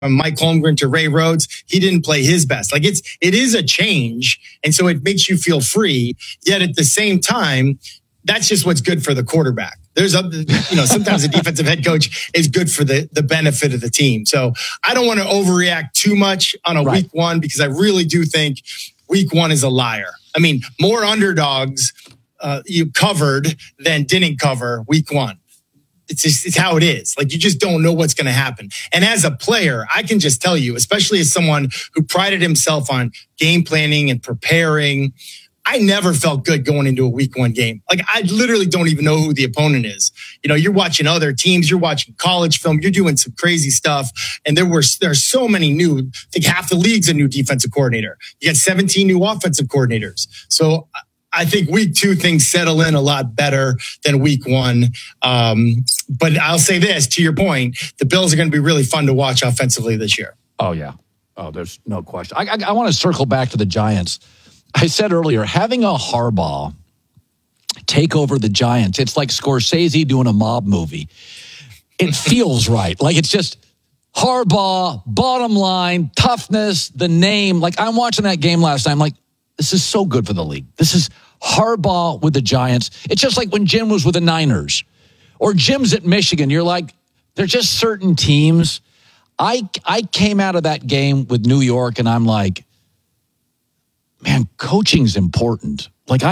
Mike Holmgren to Ray Rhodes, he didn't play his best. Like it is a change. And so it makes you feel free. Yet at the same time, that's just what's good for the quarterback. There's sometimes a defensive head coach is good for the benefit of the team. So I don't want to overreact too much on a week one, because I really do think week one is a liar. I mean, more underdogs you covered than didn't cover week one. It's how it is. Like, you just don't know what's going to happen. And as a player, I can just tell you, especially as someone who prided himself on game planning and preparing, I never felt good going into a week one game. Like, I literally don't even know who the opponent is. You know, you're watching other teams, you're watching college film, you're doing some crazy stuff. And there's so many new, I think half the league's a new defensive coordinator. You got 17 new offensive coordinators. So I think week two, things settle in a lot better than week one. But I'll say this, to your point, the Bills are going to be really fun to watch offensively this year. Oh, yeah. Oh, there's no question. I want to circle back to the Giants. I said earlier, having a Harbaugh take over the Giants, it's like Scorsese doing a mob movie. It feels right. Like, it's just Harbaugh, bottom line, toughness, the name. Like, I'm watching that game last night. I'm like, this is so good for the league. This is Harbaugh with the Giants. It's just like when Jim was with the Niners or Jim's at Michigan. You're like, there's just certain teams. I came out of that game with New York and I'm like, man, coaching's important. Like,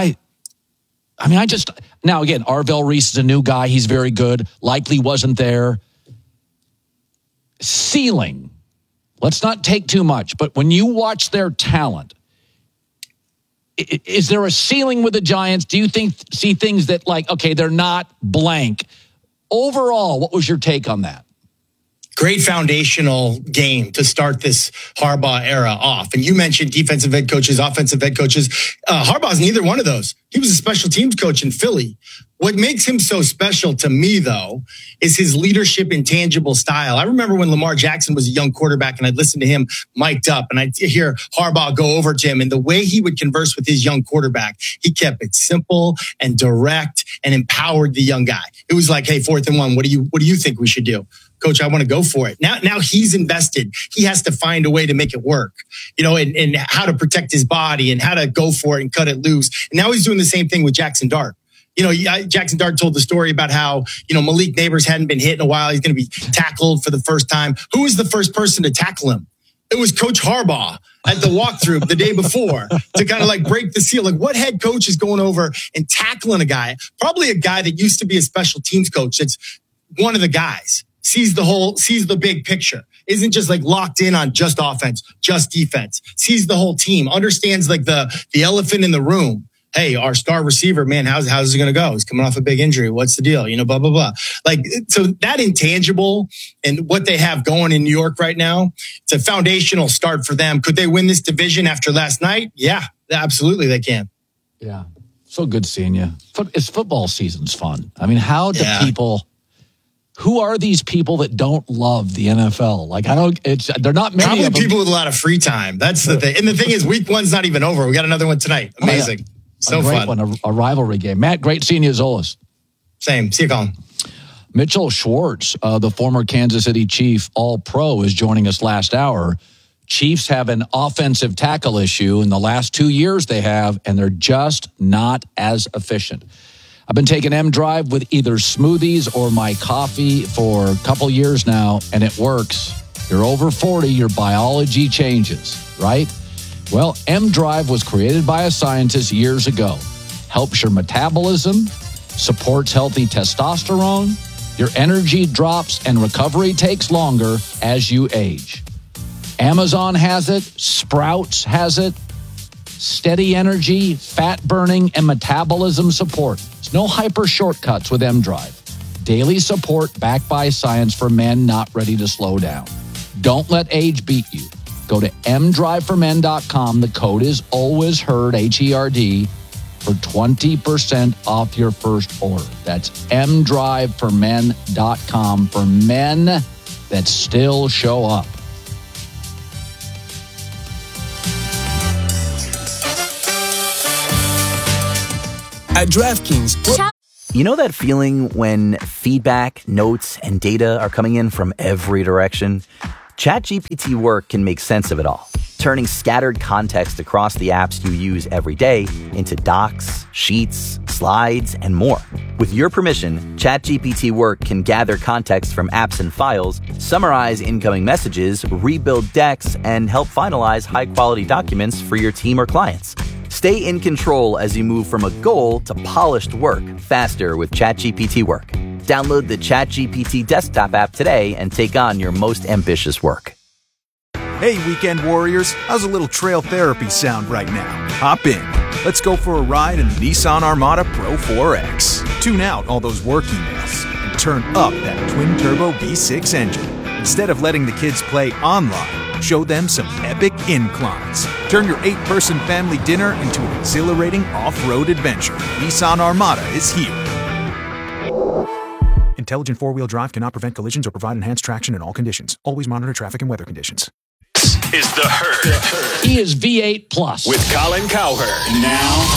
now again, Arvell Reese is a new guy. He's very good. Likely wasn't there. Ceiling. Let's not take too much. But when you watch their talent, is there a ceiling with the Giants? Do you see things that, like, okay, they're not blank? Overall, what was your take on that? Great foundational game to start this Harbaugh era off. And you mentioned defensive head coaches, offensive head coaches. Harbaugh's neither one of those. He was a special teams coach in Philly. What makes him so special to me, though, is his leadership intangible style. I remember when Lamar Jackson was a young quarterback and I'd listen to him mic'd up and I'd hear Harbaugh go over to him, and the way he would converse with his young quarterback, he kept it simple and direct and empowered the young guy. It was like, hey, 4th and 1, what do you think we should do? Coach, I want to go for it. Now he's invested. He has to find a way to make it work, and how to protect his body and how to go for it and cut it loose. And now he's doing the same thing with Jackson Dart. Jackson Dart told the story about how, Malik Neighbors hadn't been hit in a while. He's going to be tackled for the first time. Who was the first person to tackle him? It was Coach Harbaugh at the walkthrough the day before to kind of like break the seal. Like, what head coach is going over and tackling a guy? Probably a guy that used to be a special teams coach. That's one of the guys. Sees the big picture, isn't just like locked in on just offense, just defense, sees the whole team, understands like the elephant in the room. Hey, our star receiver, man, how's it going to go? He's coming off a big injury. What's the deal? Blah, blah, blah. Like, so that intangible and what they have going in New York right now, it's a foundational start for them. Could they win this division after last night? Yeah, absolutely they can. Yeah. So good seeing you. It's football season's fun. I mean, how do people... Who are these people that don't love the NFL? Like, they're not many Probably of them. People with a lot of free time. That's the thing. And the thing is, week one's not even over. We got another one tonight. Amazing. So great fun. One, a rivalry game. Matt, great seeing you as always. Same. See you, Colin. Mitchell Schwartz, the former Kansas City Chief All-Pro, is joining us last hour. Chiefs have an offensive tackle issue in the last 2 years they have, and they're just not as efficient. I've been taking M-Drive with either smoothies or my coffee for a couple years now, and it works. You're over 40, your biology changes, right? Well, M-Drive was created by a scientist years ago. Helps your metabolism, supports healthy testosterone, your energy drops, and recovery takes longer as you age. Amazon has it, Sprouts has it. Steady energy, fat burning, and metabolism support. There's no hyper shortcuts with M-Drive. Daily support backed by science for men not ready to slow down. Don't let age beat you. Go to mdriveformen.com. The code is always heard, HERD, for 20% off your first order. That's mdriveformen.com for men that still show up. At DraftKings. You know that feeling when feedback, notes, and data are coming in from every direction? ChatGPT Work can make sense of it all, turning scattered context across the apps you use every day into docs, sheets, slides, and more. With your permission, ChatGPT Work can gather context from apps and files, summarize incoming messages, rebuild decks, and help finalize high-quality documents for your team or clients. Stay in control as you move from a goal to polished work faster with ChatGPT Work. Download the ChatGPT desktop app today and take on your most ambitious work. Hey, weekend warriors, how's a little trail therapy sound right now? Hop in. Let's go for a ride in the Nissan Armada Pro 4X. Tune out all those work emails and turn up that twin-turbo V6 engine. Instead of letting the kids play online, show them some epic inclines. Turn your 8-person family dinner into an exhilarating off-road adventure. Nissan Armada is here. Intelligent four-wheel drive cannot prevent collisions or provide enhanced traction in all conditions. Always monitor traffic and weather conditions. Is the Herd. He is V8 Plus. With Colin Cowherd. Now.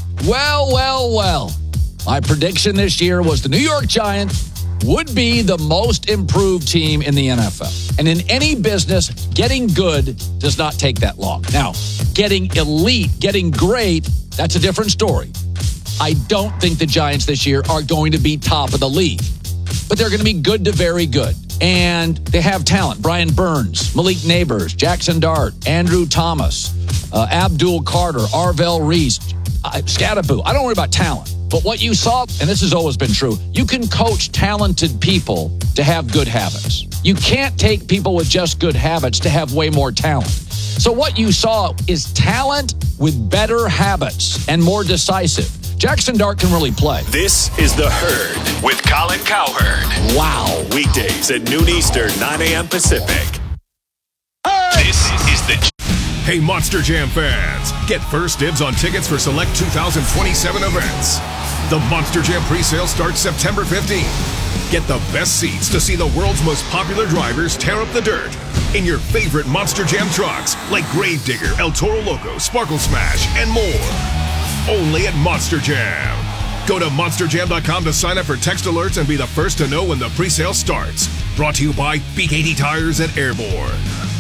Well. My prediction this year was the New York Giants would be the most improved team in the NFL. And in any business, getting good does not take that long. Now, getting elite, getting great, that's a different story. I don't think the Giants this year are going to be top of the league, but they're going to be good to very good. And they have talent. Brian Burns, Malik Neighbors, Jackson Dart, Andrew Thomas, Abdul Carter, Arvell Reese, Scattaboo. I don't worry about talent. But what you saw, and this has always been true, you can coach talented people to have good habits. You can't take people with just good habits to have way more talent. So what you saw is talent with better habits and more decisive. Jackson Dart can really play. This is The Herd with Colin Cowherd. Wow. Weekdays at noon Eastern, 9 a.m. Pacific. This is the... Hey, Monster Jam fans, get first dibs on tickets for select 2027 events. The Monster Jam presale starts September 15th. Get the best seats to see the world's most popular drivers tear up the dirt in your favorite Monster Jam trucks like Gravedigger, El Toro Loco, Sparkle Smash, and more. Only at Monster Jam. Go to monsterjam.com to sign up for text alerts and be the first to know when the presale starts. Brought to you by BKT Tires at Airborne.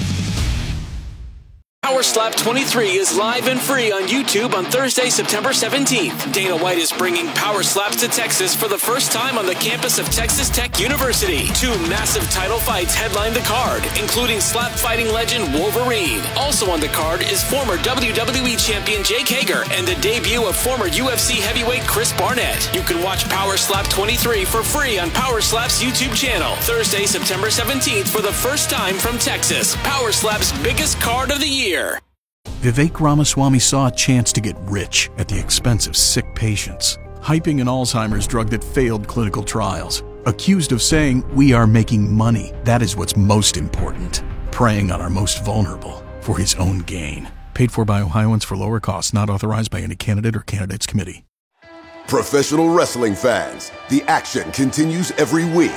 Power Slap 23 is live and free on YouTube on Thursday, September 17th. Dana White is bringing Power Slaps to Texas for the first time on the campus of Texas Tech University. 2 massive title fights headline the card, including slap fighting legend Wolverine. Also on the card is former WWE champion Jake Hager and the debut of former UFC heavyweight Chris Barnett. You can watch Power Slap 23 for free on Power Slap's YouTube channel. Thursday, September 17th for the first time from Texas. Power Slap's biggest card of the year. Vivek Ramaswamy saw a chance to get rich at the expense of sick patients, hyping an Alzheimer's drug that failed clinical trials. Accused of saying, "We are making money. That is what's most important." Preying on our most vulnerable for his own gain. Paid for by Ohioans for lower costs, not authorized by any candidate or candidates committee. Professional wrestling fans, the action continues every week.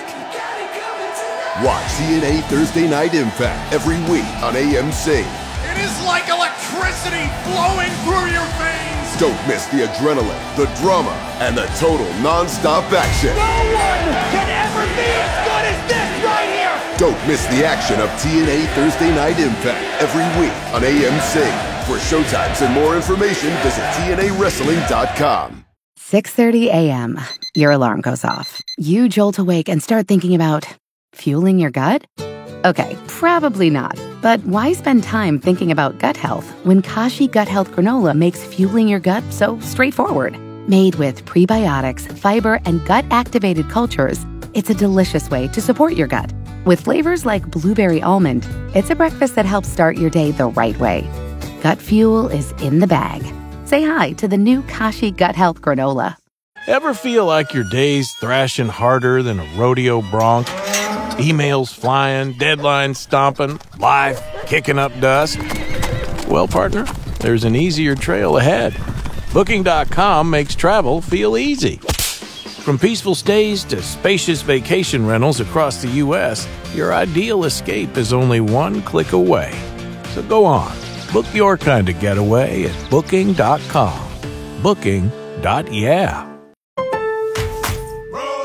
Watch TNA Thursday Night Impact every week on AMC. It is like electricity flowing through your veins. Don't miss the adrenaline, the drama, and the total non-stop action. No one can ever be as good as this right here. Don't miss the action of TNA Thursday Night Impact every week on AMC. For showtimes and more information, visit TNAWrestling.com. 6:30 a.m. Your alarm goes off. You jolt awake and start thinking about fueling your gut? Okay, probably not. But why spend time thinking about gut health when Kashi Gut Health Granola makes fueling your gut so straightforward? Made with prebiotics, fiber, and gut-activated cultures, it's a delicious way to support your gut. With flavors like blueberry almond, it's a breakfast that helps start your day the right way. Gut fuel is in the bag. Say hi to the new Kashi Gut Health Granola. Ever feel like your day's thrashing harder than a rodeo bronc? Emails flying, deadlines stomping, life kicking up dust? Well, partner, there's an easier trail ahead. Booking.com makes travel feel easy. From peaceful stays to spacious vacation rentals across the U.S., your ideal escape is only one click away. So go on, book your kind of getaway at Booking.com. Booking.yeah.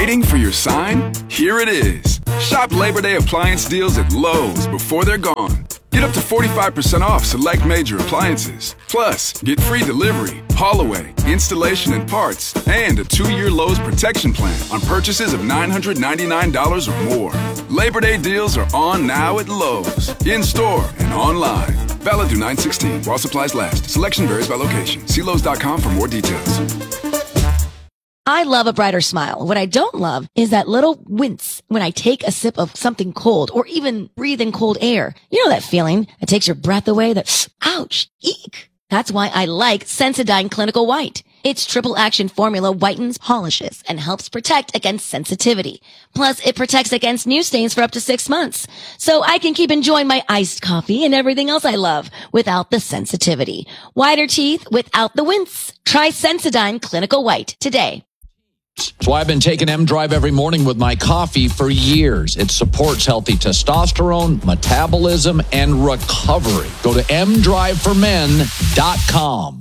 Waiting for your sign? Here it is. Shop Labor Day appliance deals at Lowe's before they're gone. Get up to 45% off select major appliances. Plus, get free delivery, haul away, installation and parts, and a 2-year Lowe's protection plan on purchases of $999 or more. Labor Day deals are on now at Lowe's, in-store and online. Valid through 9/16 while supplies last. Selection varies by location. See Lowe's.com for more details. I love a brighter smile. What I don't love is that little wince when I take a sip of something cold or even breathe in cold air. You know that feeling that takes your breath away, that ouch, eek. That's why I like Sensodyne Clinical White. Its triple action formula whitens, polishes, and helps protect against sensitivity. Plus, it protects against new stains for up to 6 months. So I can keep enjoying my iced coffee and everything else I love without the sensitivity. Whiter teeth without the wince. Try Sensodyne Clinical White today. That's why I've been taking M-Drive every morning with my coffee for years. It supports healthy testosterone, metabolism, and recovery. Go to mdriveformen.com.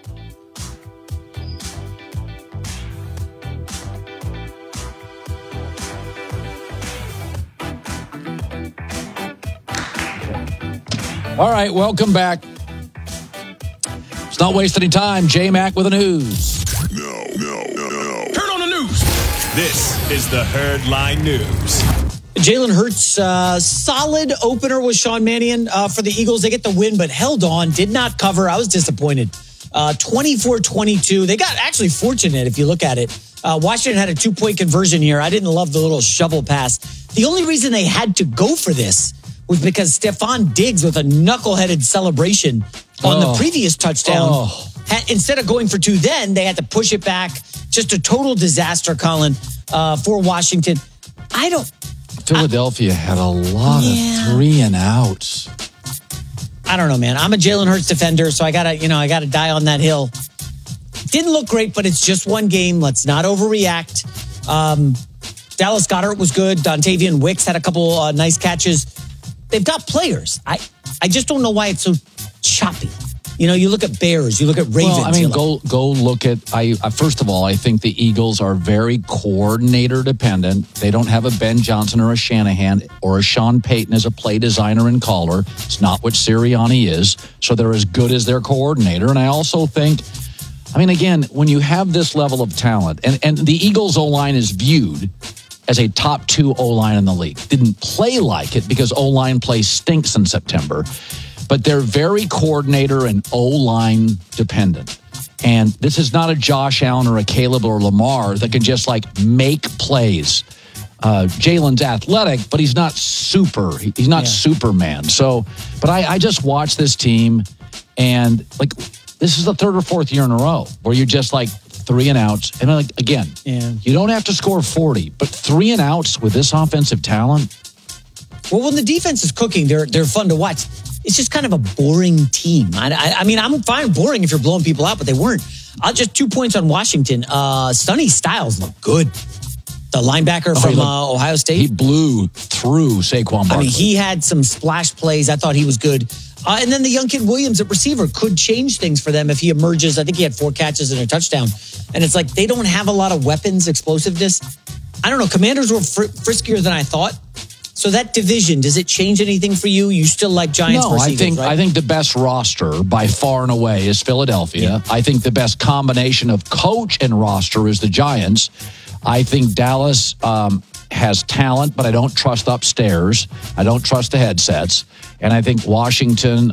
All right, welcome back. Let's not waste any time. J-Mac with the news. No. Turn on the news. This is the Herdline News. Jalen Hurts, solid opener with Sean Mannion for the Eagles. They get the win, but held on, did not cover. I was disappointed. 24-22. They got actually fortunate if you look at it. Washington had a 2-point conversion here. I didn't love the little shovel pass. The only reason they had to go for this was because Stephon Diggs with a knuckleheaded celebration on the previous touchdown. Instead of going for 2 then, they had to push it back. Just a total disaster, Colin, for Washington. Philadelphia had a lot of 3 and outs. I don't know, man. I'm a Jalen Hurts defender, so I gotta die on that hill. Didn't look great, but it's just one game. Let's not overreact. Dallas Goedert was good. Dontavian Wicks had a couple nice catches. They've got players. I just don't know why it's so choppy. You look at Bears, you look at Ravens. Well, go look at. First of all, I think the Eagles are very coordinator dependent. They don't have a Ben Johnson or a Shanahan or a Sean Payton as a play designer and caller. It's not what Sirianni is. So they're as good as their coordinator. And I also think, again, when you have this level of talent, and the Eagles O-line is viewed as a top 2 O-line in the league. Didn't play like it because O-line play stinks in September. But they're very coordinator and O-line dependent. And this is not a Josh Allen or a Caleb or Lamar that can just make plays. Jalen's athletic, but he's not super. He's not Superman. So, but I just watched this team, and this is the 3rd or 4th year in a row where you're just 3 and outs. And again, you don't have to score 40, but 3 and outs with this offensive talent. Well, when the defense is cooking, they're fun to watch. It's just kind of a boring team. I'm fine boring if you're blowing people out, but they weren't. Just 2 points on Washington. Sonny Styles looked good. The linebacker from Ohio State. He blew through Saquon Barkley. He had some splash plays. I thought he was good. And then the young kid Williams at receiver could change things for them if he emerges. I think he had 4 catches and a touchdown. And it's they don't have a lot of weapons, explosiveness. I don't know. Commanders were friskier than I thought. So that division, does it change anything for you? You still like Giants versus Eagles, right? I think the best roster by far and away is Philadelphia. Yeah. I think the best combination of coach and roster is the Giants. I think Dallas has talent, but I don't trust upstairs. I don't trust the headsets. And I think Washington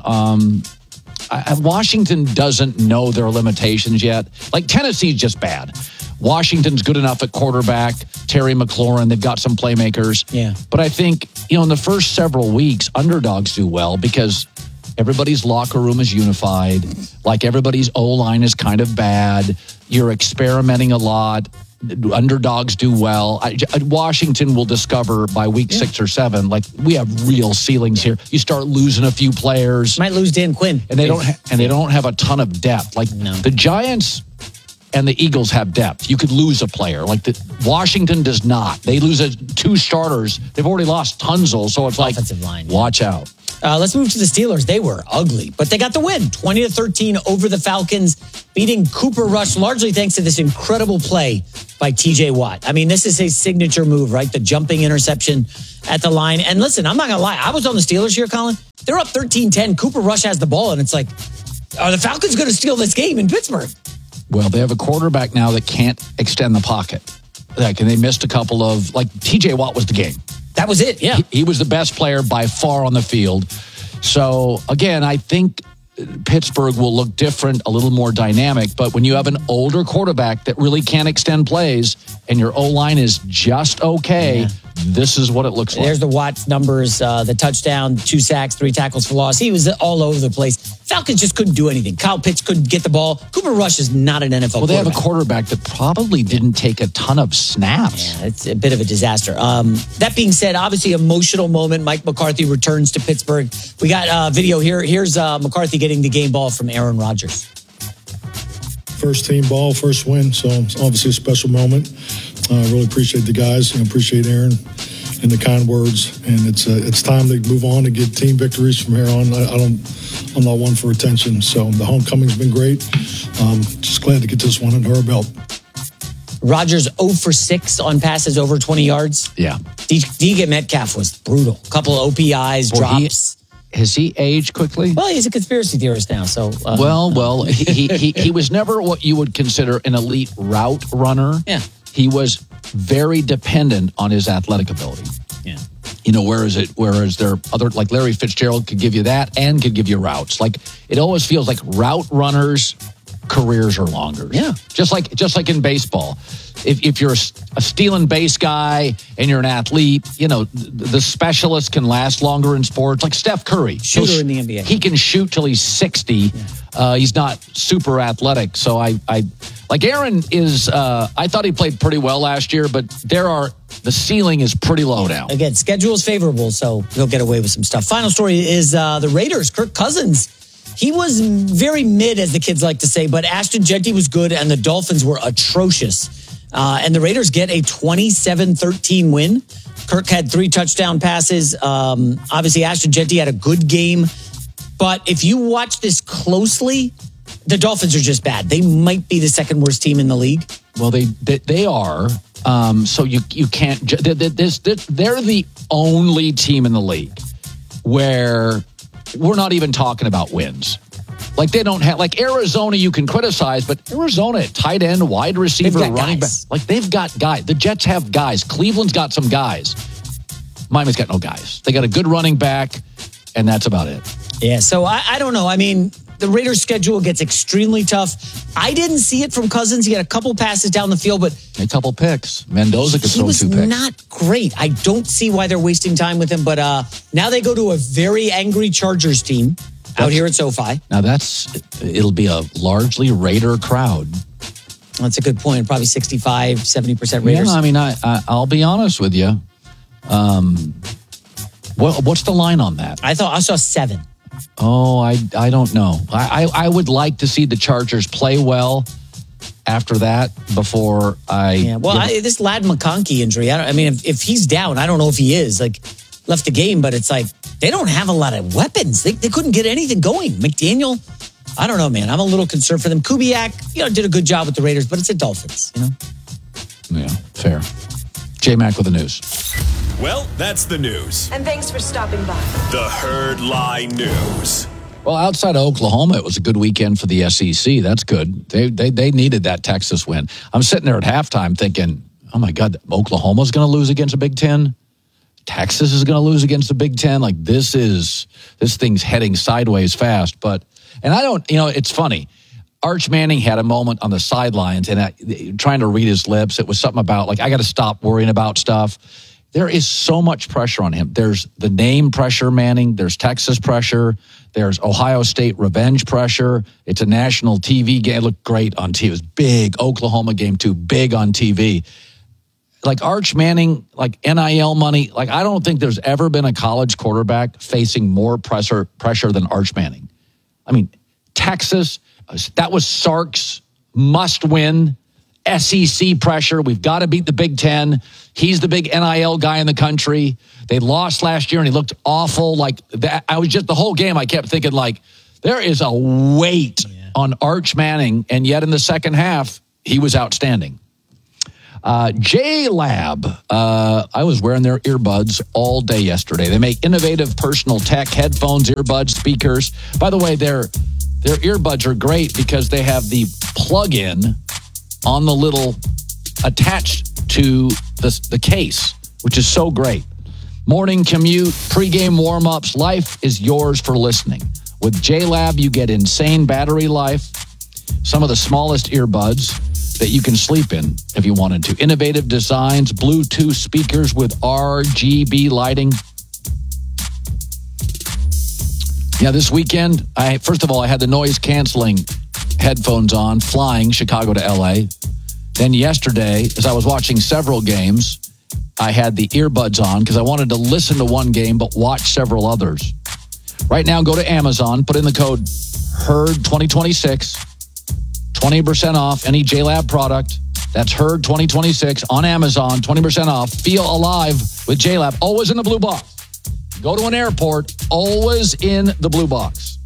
doesn't know their limitations yet. Tennessee's just bad. Washington's good enough at quarterback. Terry McLaurin, they've got some playmakers. Yeah. But I think, in the first several weeks, underdogs do well because everybody's locker room is unified. Everybody's O-line is kind of bad. You're experimenting a lot. Underdogs do well. Washington will discover by week 6 or 7, we have real ceilings here. You start losing a few players. Might lose Dan Quinn. And they don't have a ton of depth. The Giants and the Eagles have depth. You could lose a player. Washington does not. They lose 2 starters. They've already lost Tunzel, so it's offensive line. Watch out. Let's move to the Steelers. They were ugly, but they got the win, 20-13 over the Falcons, beating Cooper Rush largely thanks to this incredible play by TJ Watt. I mean, this is his signature move, right? The jumping interception at the line. And listen, I'm not going to lie. I was on the Steelers here, Colin. They're up 13-10. Cooper Rush has the ball, and it's like, are the Falcons going to steal this game in Pittsburgh? Well, they have a quarterback now that can't extend the pocket. Like, and they missed a couple of, like, TJ Watt was the game. That was it, yeah. He was the best player by far on the field. So, again, I think Pittsburgh will look different, a little more dynamic. But when you have an older quarterback that really can't extend plays and your O-line is just okay, this is what it looks like. There's the Watts numbers, the touchdown, 2 sacks, 3 tackles for loss. He was all over the place. Falcons just couldn't do anything. Kyle Pitts couldn't get the ball. Cooper Rush is not an NFL Well, they quarterback. have a quarterback that probably didn't take a ton of snaps. Yeah, it's a bit of a disaster. That being said, obviously emotional moment. Mike McCarthy returns to Pittsburgh. We got video here. Here's McCarthy getting the game ball from Aaron Rodgers. First team ball, first win. So it's obviously a special moment. I really appreciate the guys and appreciate Aaron and the kind words. And it's time to move on and get team victories from here on. I'm not one for attention. So the homecoming's been great. Just glad to get this one under our belt. Rodgers 0 for 6 on passes over 20 yards. Yeah. DK Metcalf was brutal. Couple of OPIs, drops. Has he aged quickly? Well, he's a conspiracy theorist now. So well, he was never what you would consider an elite route runner. Yeah. He was very dependent on his athletic ability. Yeah. You know, whereas there are other, like Larry Fitzgerald could give you that and could give you routes. Like, it always feels like route runners' careers are longer. Yeah. Just like in baseball. If you're a stealing base guy and you're an athlete, you know, the specialist can last longer in sports. Like Steph Curry. Shooter in the NBA. He can shoot till he's 60. Yeah. He's not super athletic. So I like Aaron is, I thought he played pretty well last year, but the ceiling is pretty low now. Again, schedule is favorable, so he'll get away with some stuff. Final story is the Raiders. Kirk Cousins. He was very mid, as the kids like to say, but Ashton Jeanty was good, and the Dolphins were atrocious. And the Raiders get a 27-13 win. Kirk had 3 touchdown passes. Obviously, Ashton Jeanty had a good game. But if you watch this closely, the Dolphins are just bad. They might be the second worst team in the league. Well, they are. So you can't. They're the only team in the league where we're not even talking about wins. Like, they don't have, like Arizona, you can criticize, but Arizona at tight end, wide receiver, running back, like, they've got guys. The Jets have guys. Cleveland's got some guys. Miami's got no guys. They got a good running back, and that's about it. Yeah, so I don't know. I mean, the Raiders' schedule gets extremely tough. I didn't see it from Cousins. He had a couple passes down the field, but a couple picks. Mendoza could throw 2 picks. He was not great. I don't see why they're wasting time with him, but now they go to a very angry Chargers team out here at SoFi. Now it'll be a largely Raider crowd. That's a good point. Probably 65, 70% Raiders. Yeah, I mean, I'll be honest with you. What's the line on that? I saw 7. Oh, I don't know. I would like to see the Chargers play well after that before I... Yeah, well, this Ladd McConkey injury, I mean, if he's down, I don't know if he is. Like, left the game, but it's like, they don't have a lot of weapons. They couldn't get anything going. McDaniel, I don't know, man. I'm a little concerned for them. Kubiak, did a good job with the Raiders, but it's the Dolphins, Yeah, fair. J-Mac with the news. Well, that's the news. And thanks for stopping by. The Herd Lie News. Well, outside of Oklahoma, it was a good weekend for the SEC. That's good. They needed that Texas win. I'm sitting there at halftime thinking, oh my God, Oklahoma's going to lose against a Big Ten? Texas is going to lose against the Big Ten? Like, this thing's heading sideways fast. And I don't, it's funny. Arch Manning had a moment on the sidelines and trying to read his lips. It was something about, like, I got to stop worrying about stuff. There is so much pressure on him. There's the name pressure, Manning. There's Texas pressure. There's Ohio State revenge pressure. It's a national TV game. It looked great on TV. It was big. Oklahoma game, too. Big on TV. Like, Arch Manning, like, NIL money. Like, I don't think there's ever been a college quarterback facing more pressure than Arch Manning. I mean, Texas, that was Sark's must win. SEC pressure. We've got to beat the Big Ten. He's the big NIL guy in the country. They lost last year, and he looked awful. Like that. I was just the whole game. I kept thinking, like, there is a weight on Arch Manning, and yet in the second half, he was outstanding. J-Lab. I was wearing their earbuds all day yesterday. They make innovative personal tech, headphones, earbuds, speakers. By the way, their earbuds are great because they have the plug-in on the little attached to the case, which is so great. Morning commute, pregame warm-ups, life is yours for listening. With J-Lab, you get insane battery life, some of the smallest earbuds that you can sleep in if you wanted to. Innovative designs, Bluetooth speakers with RGB lighting. Yeah, this weekend, first of all, I had the noise-canceling headphones on, flying Chicago to L.A. Then yesterday, as I was watching several games, I had the earbuds on because I wanted to listen to one game but watch several others. Right now, go to Amazon, put in the code HERD2026, 20% off any J-Lab product. That's HERD2026 on Amazon, 20% off. Feel alive with J-Lab. Always in the blue box. Go to an airport, always in the blue box.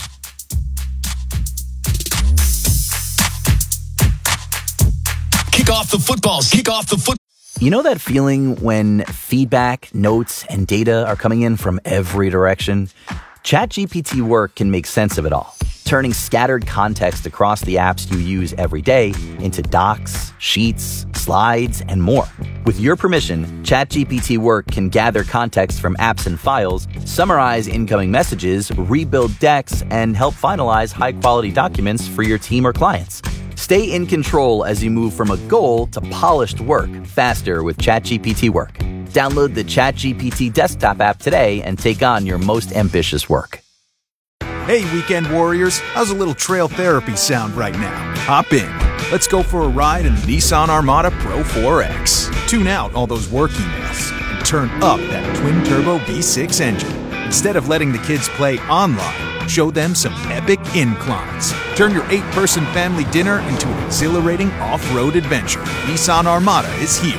Kick off the footballs. Kick off the foot. You know that feeling when feedback, notes, and data are coming in from every direction? ChatGPT Work can make sense of it all, turning scattered context across the apps you use every day into docs, sheets, slides, and more. With your permission, ChatGPT Work can gather context from apps and files, summarize incoming messages, rebuild decks, and help finalize high-quality documents for your team or clients. Stay in control as you move from a goal to polished work faster with ChatGPT Work. Download the ChatGPT desktop app today and take on your most ambitious work. Hey, weekend warriors, how's a little trail therapy sound right now? Hop in. Let's go for a ride in the Nissan Armada Pro 4X. Tune out all those work emails and turn up that twin-turbo V6 engine. Instead of letting the kids play online, show them some epic inclines. Turn your 8-person family dinner into an exhilarating off-road adventure. Nissan Armada is here.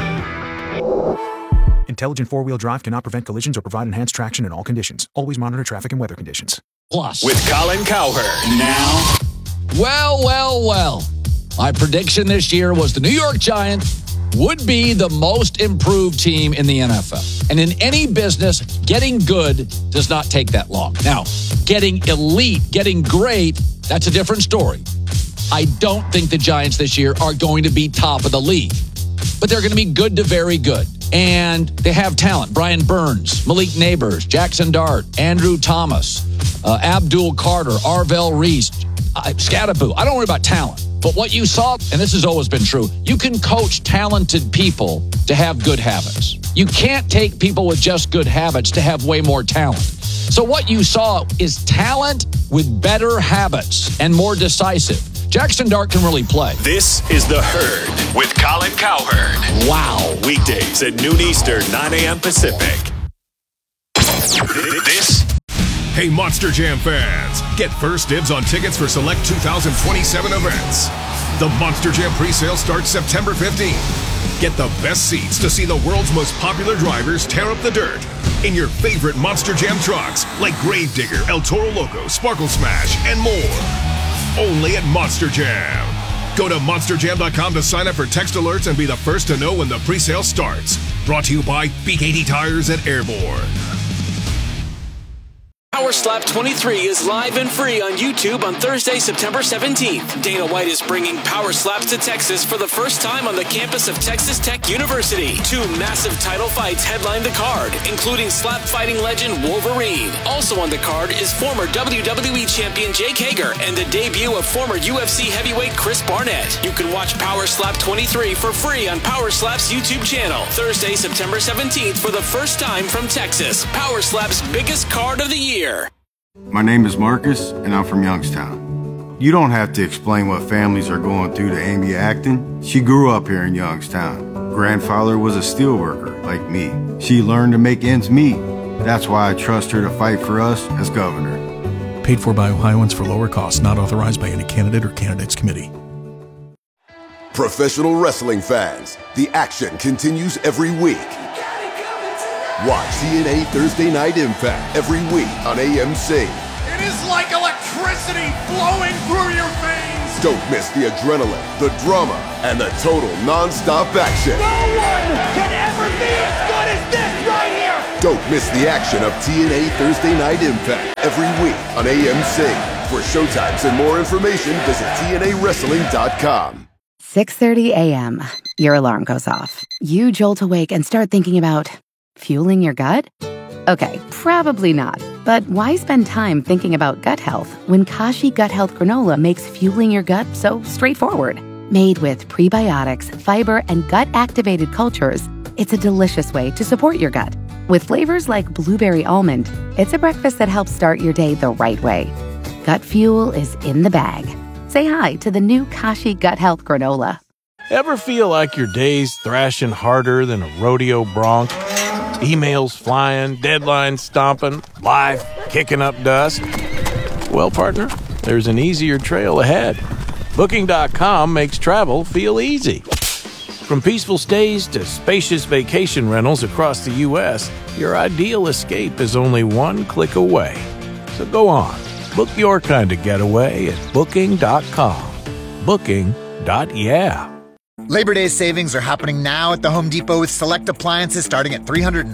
Intelligent four-wheel drive cannot prevent collisions or provide enhanced traction in all conditions. Always monitor traffic and weather conditions. Plus. With Colin Cowherd. Now. Well. My prediction this year was the New York Giants would be the most improved team in the NFL. And in any business, getting good does not take that long. Now, getting elite, getting great, that's a different story. I don't think the Giants this year are going to be top of the league, but they're going to be good to very good. And they have talent. Brian Burns, Malik Neighbors, Jackson Dart, Andrew Thomas, Abdul Carter, Arvell Reese, Scattaboo. I don't worry about talent. But what you saw, and this has always been true, you can coach talented people to have good habits. You can't take people with just good habits to have way more talent. So what you saw is talent with better habits and more decisive. Jackson Dart can really play. This is The Herd with Colin Cowherd. Wow. Weekdays at noon Eastern, 9 a.m. Pacific. This. Hey, Monster Jam fans, get first dibs on tickets for select 2027 events. The Monster Jam presale starts September 15th. Get the best seats to see the world's most popular drivers tear up the dirt in your favorite Monster Jam trucks like Gravedigger, El Toro Loco, Sparkle Smash, and more. Only at Monster Jam. Go to monsterjam.com to sign up for text alerts and be the first to know when the presale starts. Brought to you by BKT Tires at Airborne. Power Slap 23 is live and free on YouTube on Thursday, September 17th. Dana White is bringing Power Slaps to Texas for the first time on the campus of Texas Tech University. 2 massive title fights headline the card, including slap fighting legend Wolverine. Also on the card is former WWE champion Jake Hager and the debut of former UFC heavyweight Chris Barnett. You can watch Power Slap 23 for free on Power Slap's YouTube channel. Thursday, September 17th for the first time from Texas. Power Slap's biggest card of the year. My name is Marcus, and I'm from Youngstown. You don't have to explain what families are going through to Amy Acton. She grew up here in Youngstown. Grandfather was a steelworker, like me. She learned to make ends meet. That's why I trust her to fight for us as governor. Paid for by Ohioans for lower costs, not authorized by any candidate or candidates committee. Professional wrestling fans, the action continues every week. Watch TNA Thursday Night Impact every week on AMC. It is like electricity flowing through your veins. Don't miss the adrenaline, the drama, and the total non-stop action. No one can ever be as good as this right here. Don't miss the action of TNA Thursday Night Impact every week on AMC. For showtimes and more information, visit TNAWrestling.com. 6:30 a.m. Your alarm goes off. You jolt awake and start thinking about fueling your gut? Okay, probably not. But why spend time thinking about gut health when Kashi Gut Health Granola makes fueling your gut so straightforward? Made with prebiotics, fiber, and gut-activated cultures, it's a delicious way to support your gut. With flavors like blueberry almond, it's a breakfast that helps start your day the right way. Gut fuel is in the bag. Say hi to the new Kashi Gut Health Granola. Ever feel like your day's thrashing harder than a rodeo bronc? Emails flying, deadlines stomping, life kicking up dust? Well, partner, there's an easier trail ahead. Booking.com makes travel feel easy. From peaceful stays to spacious vacation rentals across the U.S., your ideal escape is only one click away. So go on. Book your kind of getaway at Booking.com. Booking.yeah. Labor Day savings are happening now at the Home Depot with select appliances starting at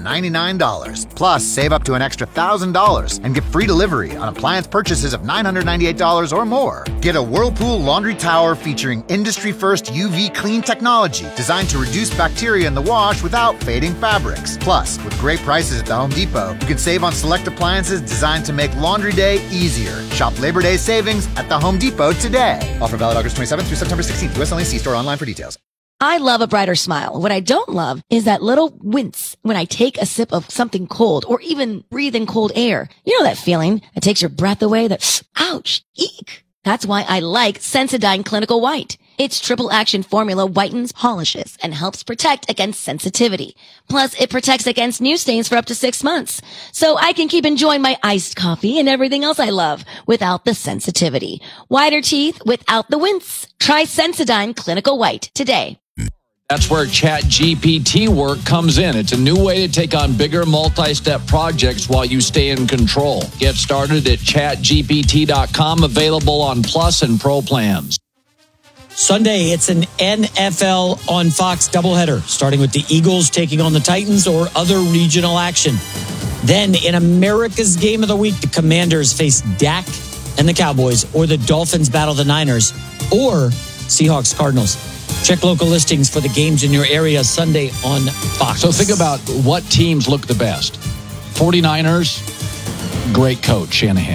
$399. Plus, save up to an extra $1,000 and get free delivery on appliance purchases of $998 or more. Get a Whirlpool laundry tower featuring industry-first UV clean technology designed to reduce bacteria in the wash without fading fabrics. Plus, with great prices at the Home Depot, you can save on select appliances designed to make laundry day easier. Shop Labor Day savings at the Home Depot today. Offer valid August 27th through September 16th. U.S. only. See store online for details. I love a brighter smile. What I don't love is that little wince when I take a sip of something cold or even breathe in cold air. You know that feeling that takes your breath away, that ouch, eek. That's why I like Sensodyne Clinical White. Its triple action formula whitens, polishes, and helps protect against sensitivity. Plus, it protects against new stains for up to 6 months. So I can keep enjoying my iced coffee and everything else I love without the sensitivity. Whiter teeth without the wince. Try Sensodyne Clinical White today. That's where ChatGPT work comes in. It's a new way to take on bigger multi-step projects while you stay in control. Get started at chatgpt.com, available on Plus and Pro plans. Sunday, it's an NFL on Fox doubleheader, starting with the Eagles taking on the Titans or other regional action. Then, in America's Game of the Week, the Commanders face Dak and the Cowboys, or the Dolphins battle the Niners, or Seahawks Cardinals. Check local listings for the games in your area Sunday on Fox. So think about what teams look the best. 49ers, great coach, Shanahan.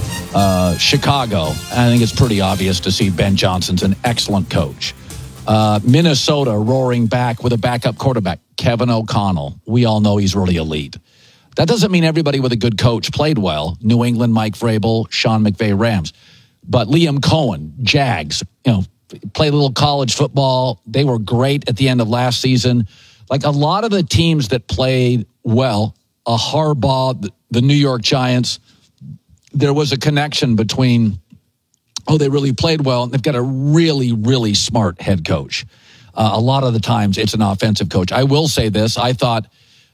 Chicago, I think it's pretty obvious to see Ben Johnson's an excellent coach. Minnesota roaring back with a backup quarterback, Kevin O'Connell. We all know he's really elite. That doesn't mean everybody with a good coach played well. New England, Mike Vrabel, Sean McVay, Rams. But Liam Cohen, Jags, played a little college football. They were great at the end of last season. Like a lot of the teams that played well, Harbaugh, the New York Giants, there was a connection between, they really played well, and they've got a really, really smart head coach. A lot of the times it's an offensive coach. I will say this. I thought,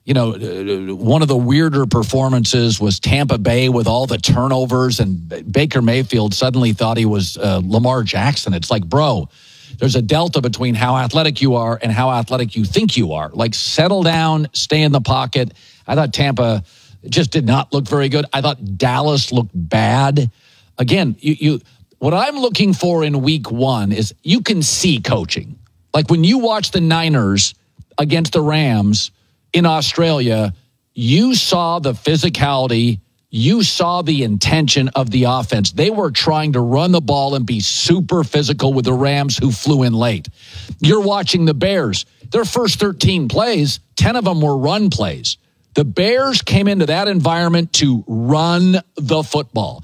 one of the weirder performances was Tampa Bay with all the turnovers, and Baker Mayfield suddenly thought he was Lamar Jackson. It's like, bro, there's a delta between how athletic you are and how athletic you think you are. Like, settle down, stay in the pocket. I thought Tampa just did not look very good. I thought Dallas looked bad. Again, what I'm looking for in week one is you can see coaching. Like when you watch the Niners against the Rams in Australia, you saw the physicality, you saw the intention of the offense. They were trying to run the ball and be super physical with the Rams, who flew in late. You're watching the Bears. Their first 13 plays, 10 of them were run plays. The Bears came into that environment to run the football.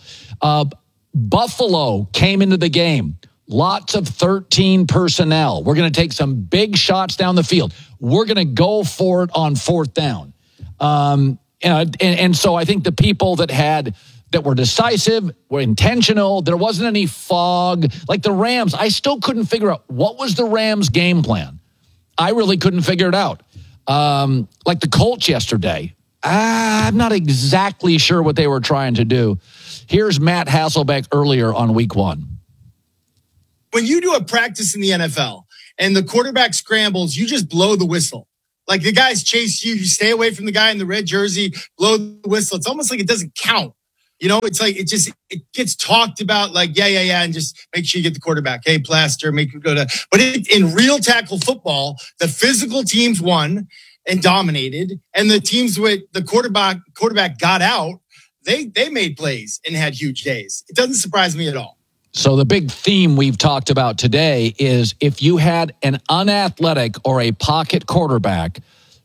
Buffalo came into the game. Lots of 13 personnel. We're going to take some big shots down the field. We're going to go for it on fourth down. And so I think the people that were decisive, were intentional. There wasn't any fog. Like the Rams, I still couldn't figure out what was the Rams' game plan. I really couldn't figure it out. Like the Colts yesterday, I'm not exactly sure what they were trying to do. Here's Matt Hasselbeck earlier on week 1. When you do a practice in the NFL and the quarterback scrambles, you just blow the whistle. Like the guys chase you, you stay away from the guy in the red jersey, blow the whistle. It's almost like it doesn't count. It's like it gets talked about like, yeah, and just make sure you get the quarterback. Hey, plaster, make it go to. But in real tackle football, the physical teams won and dominated, and the teams with the quarterback got out, they made plays and had huge days. It doesn't surprise me at all. So the big theme we've talked about today is if you had an unathletic or a pocket quarterback,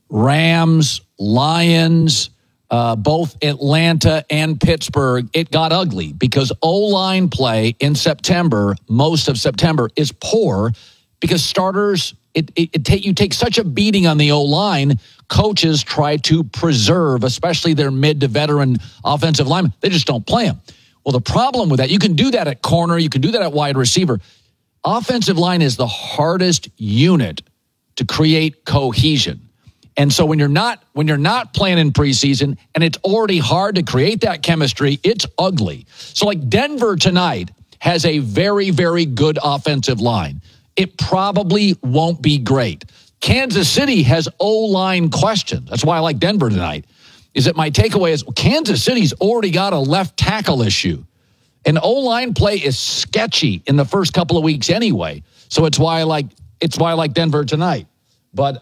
Rams, Lions, both Atlanta and Pittsburgh, it got ugly because O-line play in September, most of September, is poor because starters, you take such a beating on the O-line. Coaches try to preserve, especially their mid to veteran offensive linemen. They just don't play them. Well, the problem with that, you can do that at corner, you can do that at wide receiver. Offensive line is the hardest unit to create cohesion. And so when you're not playing in preseason and it's already hard to create that chemistry, it's ugly. So like Denver tonight has a very, very good offensive line. It probably won't be great. Kansas City has O-line questions. That's why I like Denver tonight. Is that my takeaway is Kansas City's already got a left tackle issue. And O-line play is sketchy in the first couple of weeks anyway. So it's why I like Denver tonight. But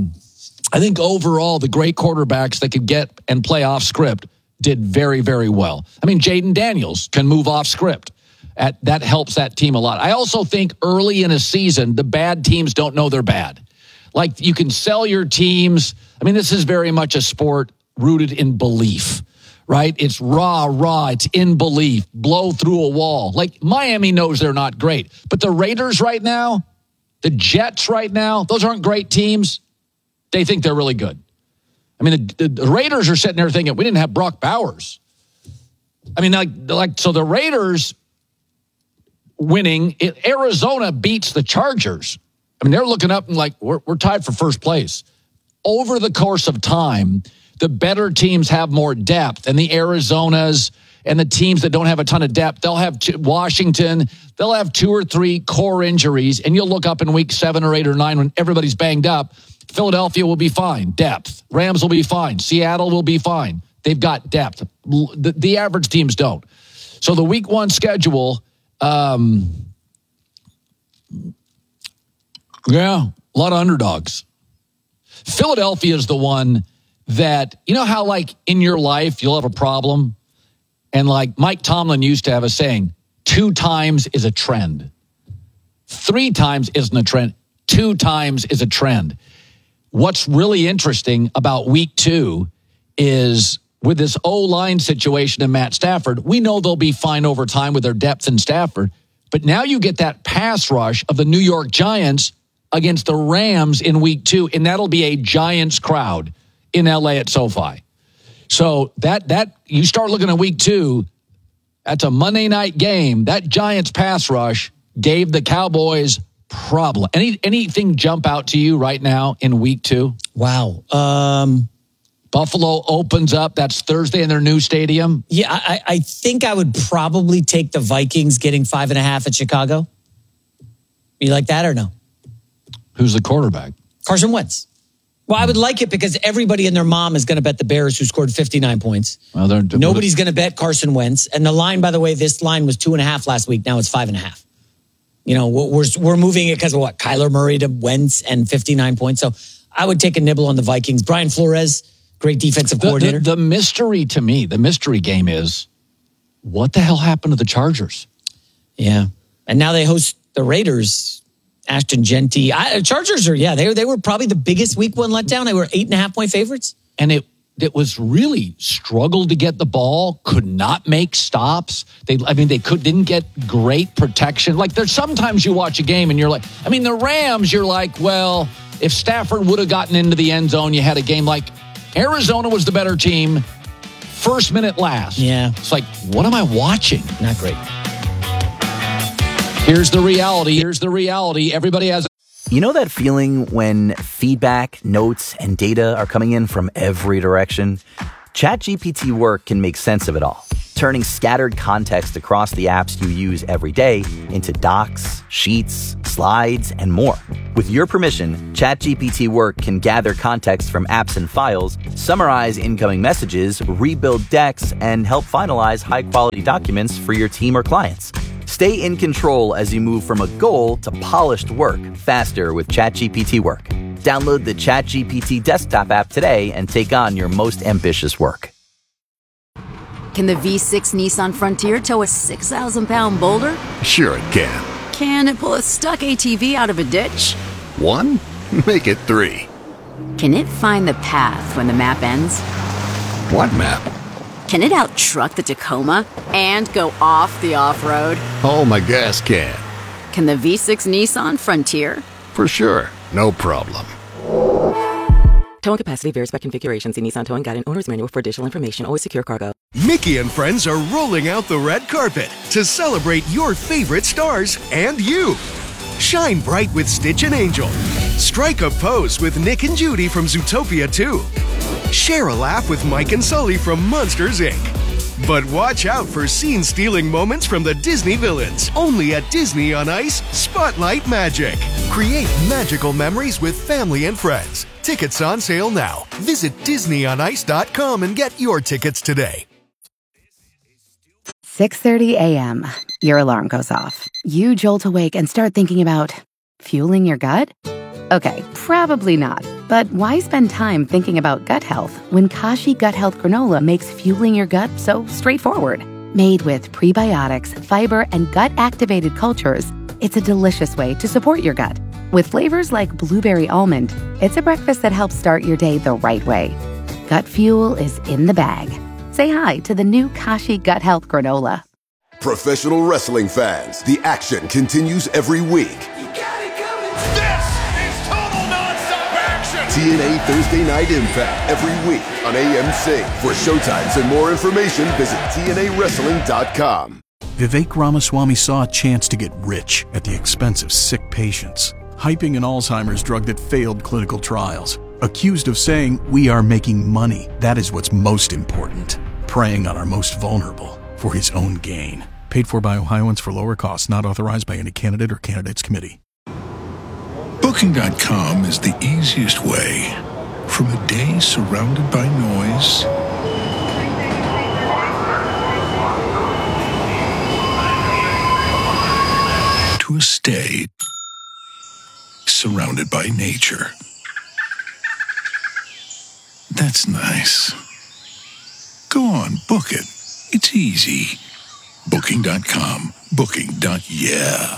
I think overall the great quarterbacks that could get and play off script did very, very well. I mean, Jaden Daniels can move off script. That helps that team a lot. I also think early in a season, the bad teams don't know they're bad. Like you can sell your teams. I mean, this is very much a sport rooted in belief, right? It's raw, it's in belief, blow through a wall. Like Miami knows they're not great, but the Raiders right now, the Jets right now, those aren't great teams. They think they're really good. I mean, the Raiders are sitting there thinking, we didn't have Brock Bowers. I mean, so the Raiders winning, Arizona beats the Chargers. I mean, they're looking up and like, we're tied for first place. Over the course of time, the better teams have more depth, and the Arizonas and the teams that don't have a ton of depth, they'll have Washington, they'll have 2 or 3 core injuries, and you'll look up in week 7 or 8 or 9 when everybody's banged up. Philadelphia will be fine, depth. Rams will be fine. Seattle will be fine. They've got depth. The average teams don't. So the week 1 schedule, a lot of underdogs. Philadelphia is the one that, you know how like in your life you'll have a problem? And like Mike Tomlin used to have a saying, 2 times is a trend. 3 times isn't a trend. 2 times is a trend. What's really interesting about week 2 is with this O-line situation in Matt Stafford, we know they'll be fine over time with their depth in Stafford. But now you get that pass rush of the New York Giants against the Rams in week 2, and that'll be a Giants crowd in LA at SoFi. So that you start looking at week 2, that's a Monday night game. That Giants pass rush gave the Cowboys problem. Anything jump out to you right now in week 2? Wow. Buffalo opens up. That's Thursday in their new stadium. Yeah, I think I would probably take the Vikings getting 5.5 at Chicago. You like that or no? Who's the quarterback? Carson Wentz. Well, I would like it because everybody and their mom is going to bet the Bears, who scored 59 points. Well, nobody's going to bet Carson Wentz. And the line, by the way, this line was 2.5 last week. Now it's 5.5. You know, we're moving it because of what? Kyler Murray to Wentz and 59 points. So I would take a nibble on the Vikings. Brian Flores, great defensive coordinator. The mystery to me, the mystery game is, what the hell happened to the Chargers? Yeah. And now they host the Raiders. Ashton Genty. Chargers are, they were probably the biggest week 1 letdown. They were 8.5-point favorites. And it was really struggled to get the ball, could not make stops. They didn't get great protection. Like there's sometimes you watch a game and you're like, I mean, the Rams, you're like, well, if Stafford would have gotten into the end zone, you had a game like Arizona was the better team. First minute last. Yeah. It's like, what am I watching? Not great. Here's the reality. Everybody has. You know that feeling when feedback, notes, and data are coming in from every direction? ChatGPT Work can make sense of it all, turning scattered context across the apps you use every day into docs, sheets, slides, and more. With your permission, ChatGPT Work can gather context from apps and files, summarize incoming messages, rebuild decks, and help finalize high-quality documents for your team or clients. Stay in control as you move from a goal to polished work faster with ChatGPT Work. Download the ChatGPT desktop app today and take on your most ambitious work. Can the V6 Nissan Frontier tow a 6,000-pound boulder? Sure it can. Can it pull a stuck ATV out of a ditch? 1? Make it 3. Can it find the path when the map ends? What map? Can it out-truck the Tacoma and go off the off-road? Oh, my gas can. Can the V6 Nissan Frontier? For sure. No problem. Towing capacity varies by configuration. See Nissan Towing Guide and Owner's Manual for additional information. Always secure cargo. Mickey and friends are rolling out the red carpet to celebrate your favorite stars and you. Shine bright with Stitch and Angel. Strike a pose with Nick and Judy from Zootopia 2. Share a laugh with Mike and Sully from Monsters, Inc. But watch out for scene-stealing moments from the Disney villains. Only at Disney on Ice, Spotlight Magic. Create magical memories with family and friends. Tickets on sale now. Visit DisneyOnIce.com and get your tickets today. 6:30 a.m. Your alarm goes off. You jolt awake and start thinking about fueling your gut? Okay, probably not. But why spend time thinking about gut health when Kashi Gut Health Granola makes fueling your gut so straightforward? Made with prebiotics, fiber, and gut-activated cultures, it's a delicious way to support your gut. With flavors like blueberry almond, it's a breakfast that helps start your day the right way. Gut fuel is in the bag. Say hi to the new Kashi Gut Health Granola. Professional wrestling fans, the action continues every week. TNA Thursday Night Impact every week on AMC. For showtimes and more information, visit TNAWrestling.com. Vivek Ramaswamy saw a chance to get rich at the expense of sick patients, hyping an Alzheimer's drug that failed clinical trials. Accused of saying, "We are making money. That is what's most important." Preying on our most vulnerable for his own gain. Paid for by Ohioans for lower costs, not authorized by any candidate or candidates committee. Booking.com is the easiest way. From a day surrounded by noise to a stay surrounded by nature. That's nice. Go on, book it. It's easy. Booking.com. Booking.yeah.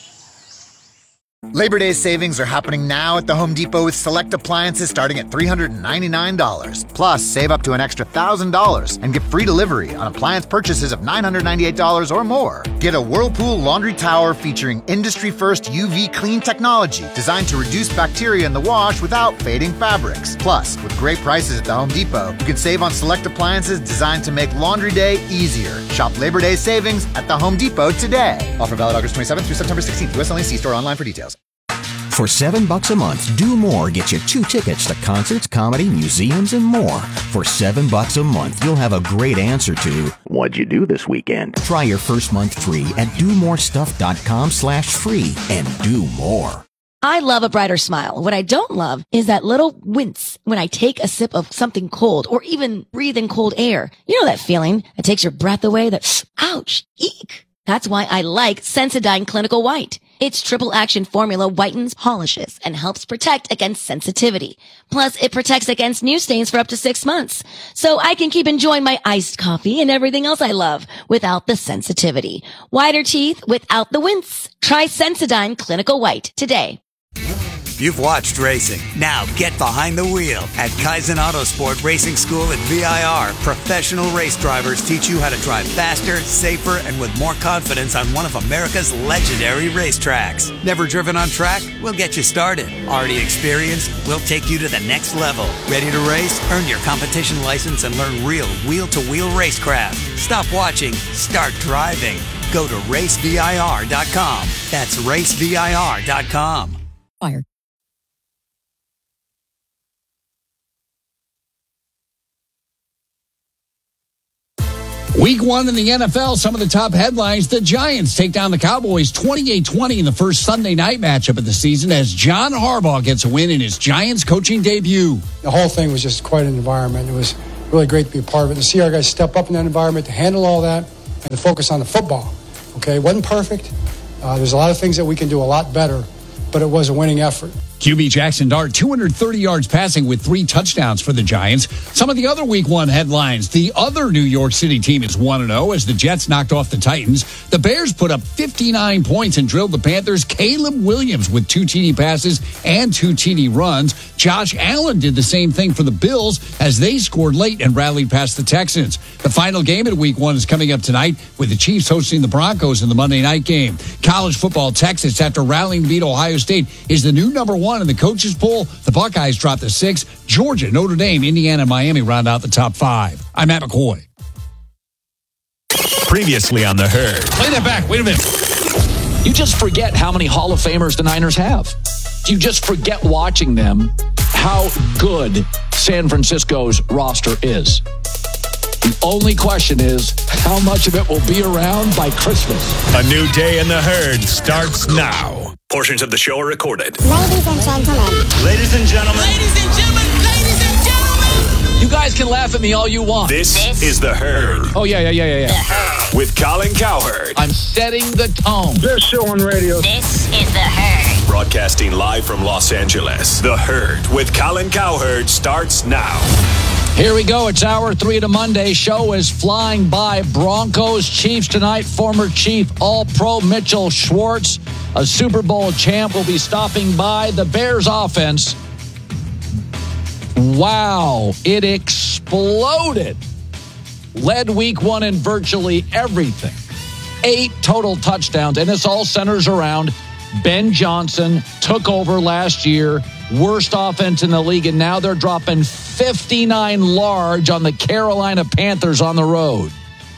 Labor Day savings are happening now at the Home Depot with select appliances starting at $399. Plus, save up to an extra $1,000 and get free delivery on appliance purchases of $998 or more. Get a Whirlpool laundry tower featuring industry-first UV clean technology designed to reduce bacteria in the wash without fading fabrics. Plus, with great prices at the Home Depot, you can save on select appliances designed to make laundry day easier. Shop Labor Day savings at the Home Depot today. Offer valid August 27th through September 16th. U.S. only. See store online for details. For $7 a month, Do More gets you 2 tickets to concerts, comedy, museums, and more. For $7 a month, you'll have a great answer to, "What'd you do this weekend?" Try your first month free at domorestuff.com/free and do more. I love a brighter smile. What I don't love is that little wince when I take a sip of something cold or even breathe in cold air. You know that feeling that takes your breath away, that ouch, eek. That's why I like Sensodyne Clinical White. Its triple action formula whitens, polishes, and helps protect against sensitivity. Plus, it protects against new stains for up to 6 months. So I can keep enjoying my iced coffee and everything else I love without the sensitivity. Whiter teeth without the wince. Try Sensodyne Clinical White today. You've watched racing. Now get behind the wheel. At Kaizen Autosport Racing School at VIR, professional race drivers teach you how to drive faster, safer, and with more confidence on one of America's legendary racetracks. Never driven on track? We'll get you started. Already experienced? We'll take you to the next level. Ready to race? Earn your competition license and learn real wheel-to-wheel racecraft. Stop watching. Start driving. Go to racevir.com. That's racevir.com. Fire. Week 1 in the NFL, some of the top headlines. The Giants take down the Cowboys 28-20 in the first Sunday night matchup of the season as John Harbaugh gets a win in his Giants coaching debut. The whole thing was just quite an environment. It was really great to be a part of it, to see our guys step up in that environment, to handle all that, and to focus on the football. Okay, it wasn't perfect. There's a lot of things that we can do a lot better, but it was a winning effort. QB Jackson Dart, 230 yards passing with 3 touchdowns for the Giants. Some of the other Week 1 headlines. The other New York City team is 1-0 as the Jets knocked off the Titans. The Bears put up 59 points and drilled the Panthers. Caleb Williams with 2 TD passes and 2 TD runs. Josh Allen did the same thing for the Bills as they scored late and rallied past the Texans. The final game in Week 1 is coming up tonight with the Chiefs hosting the Broncos in the Monday night game. College football, Texas, after rallying to beat Ohio State, is the new number 1 in the coaches poll. The Buckeyes dropped to 6. Georgia, Notre Dame, Indiana, and Miami round out the top 5. I'm Matt McCoy. Previously on The Herd. Play that back. Wait a minute. You just forget how many Hall of Famers the Niners have. You just forget watching them how good San Francisco's roster is. The only question is how much of it will be around by Christmas. A new day in The Herd starts now. Portions of the show are recorded. Ladies and gentlemen. Ladies and gentlemen. Ladies and gentlemen. Ladies and gentlemen. You guys can laugh at me all you want. This is The Herd. Oh, yeah. The Herd. With Colin Cowherd. I'm setting the tone. Best show on radio. This is The Herd. Broadcasting live from Los Angeles. The Herd with Colin Cowherd starts now. Here we go. It's hour 3 of the Monday. Show is flying by. Broncos, Chiefs tonight. Former Chief All-Pro Mitchell Schwartz, a Super Bowl champ, will be stopping by. The Bears offense, wow, it exploded. Led Week 1 in virtually everything. 8 total touchdowns, and this all centers around Ben Johnson. Took over last year. Worst offense in the league, and now they're dropping 59 large on the Carolina Panthers on the road.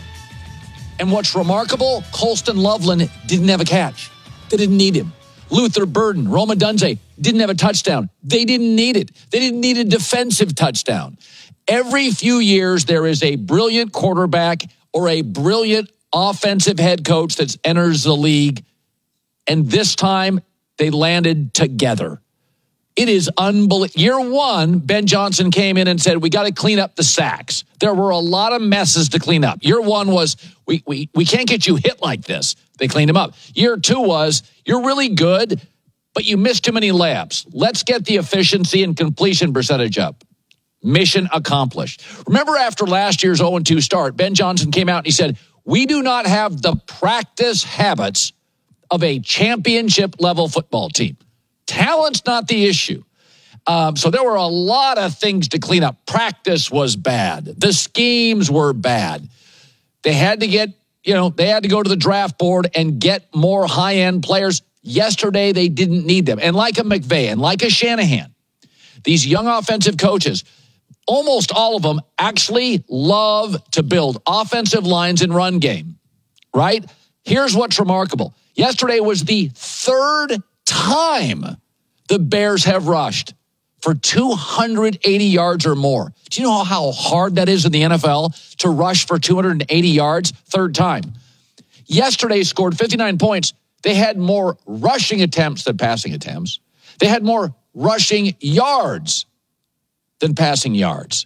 And what's remarkable, Colston Loveland didn't have a catch. They didn't need him. Luther Burden, Roma Dunze didn't have a touchdown. They didn't need it. They didn't need a defensive touchdown. Every few years, there is a brilliant quarterback or a brilliant offensive head coach that enters the league, and this time they landed together. It is unbelievable. Year 1, Ben Johnson came in and said, we got to clean up the sacks. There were a lot of messes to clean up. Year 1 was, we can't get you hit like this. They cleaned him up. Year 2 was, you're really good, but you missed too many layups. Let's get the efficiency and completion percentage up. Mission accomplished. Remember after last year's 0-2 start, Ben Johnson came out and he said, we do not have the practice habits of a championship-level football team. Talent's not the issue. So there were a lot of things to clean up. Practice was bad. The schemes were bad. They had to get, they had to go to the draft board and get more high-end players. Yesterday, they didn't need them. And like a McVay and like a Shanahan, these young offensive coaches, almost all of them actually love to build offensive lines and run game, right? Here's what's remarkable. Yesterday was the 3rd time the Bears have rushed for 280 yards or more. Do you know how hard that is in the NFL to rush for 280 yards? 3rd time. Yesterday scored 59 points. They had more rushing attempts than passing attempts. They had more rushing yards than passing yards.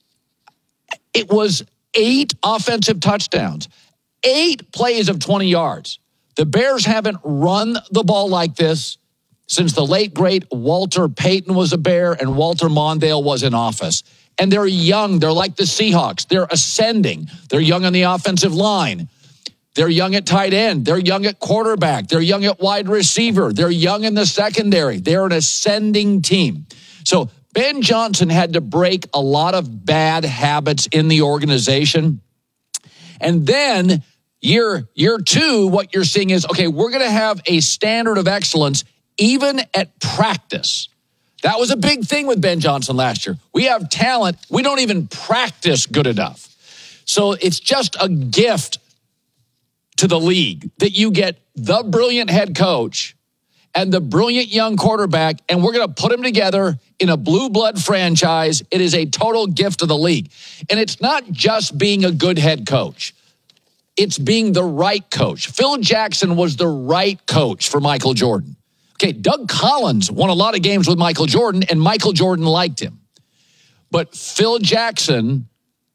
It was 8 offensive touchdowns, 8 plays of 20 yards. The Bears haven't run the ball like this since the late, great Walter Payton was a Bear and Walter Mondale was in office. And they're young. They're like the Seahawks. They're ascending. They're young on the offensive line. They're young at tight end. They're young at quarterback. They're young at wide receiver. They're young in the secondary. They're an ascending team. So Ben Johnson had to break a lot of bad habits in the organization. And then year two, what you're seeing is, okay, we're going to have a standard of excellence even at practice. That was a big thing with Ben Johnson last year. We have talent. We don't even practice good enough. So it's just a gift to the league that you get the brilliant head coach and the brilliant young quarterback, and we're going to put them together in a blue blood franchise. It is a total gift to the league. And it's not just being a good head coach. It's being the right coach. Phil Jackson was the right coach for Michael Jordan. Okay, Doug Collins won a lot of games with Michael Jordan, and Michael Jordan liked him. But Phil Jackson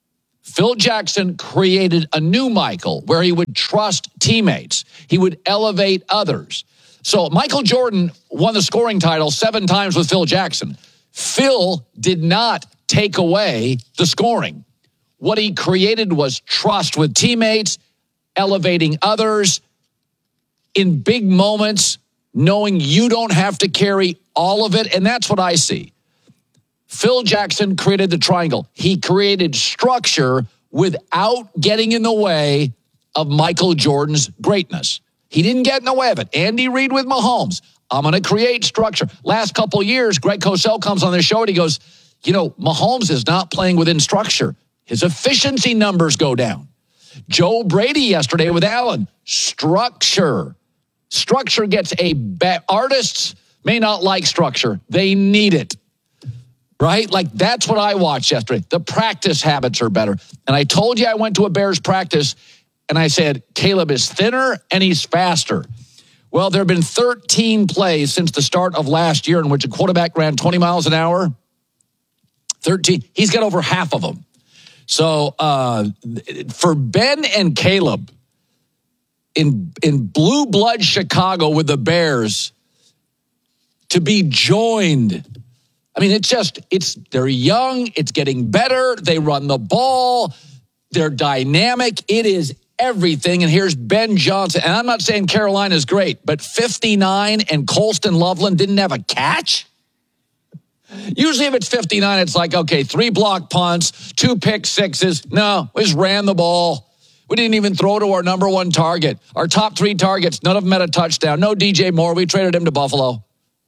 created a new Michael where he would trust teammates. He would elevate others. So Michael Jordan won the scoring title 7 times with Phil Jackson. Phil did not take away the scoring. What he created was trust with teammates, elevating others in big moments, knowing you don't have to carry all of it. And that's what I see. Phil Jackson created the triangle. He created structure without getting in the way of Michael Jordan's greatness. He didn't get in the way of it. Andy Reid with Mahomes. I'm going to create structure. Last couple of years, Greg Cosell comes on the show and he goes, Mahomes is not playing within structure. His efficiency numbers go down. Joe Brady yesterday with Allen. Structure. Structure gets artists may not like structure. They need it. Right? Like, that's what I watched yesterday. The practice habits are better. And I told you I went to a Bears practice, and I said, Caleb is thinner and he's faster. Well, there have been 13 plays since the start of last year in which a quarterback ran 20 miles an hour. 13. He's got over half of them. So for Ben and Caleb in blue blood Chicago with the Bears to be joined, I mean, they're young. It's getting better. They run the ball. They're dynamic. It is everything. And here's Ben Johnson. And I'm not saying Carolina's great, but 59 and Colston Loveland didn't have a catch. Usually if it's 59, it's like, okay, 3 block punts, 2 pick sixes. No, we just ran the ball. We didn't even throw to our number 1 target. Our top 3 targets, none of them had a touchdown. No DJ Moore. We traded him to Buffalo.